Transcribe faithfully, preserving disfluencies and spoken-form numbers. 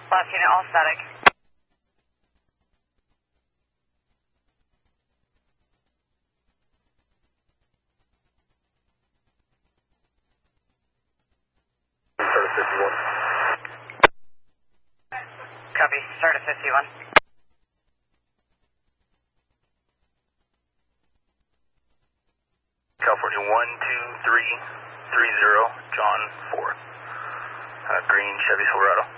Last unit, all static. Start at fifty-one. Copy, start at fifty-one. California one two three three zero, John four. Uh, green Chevy Silverado.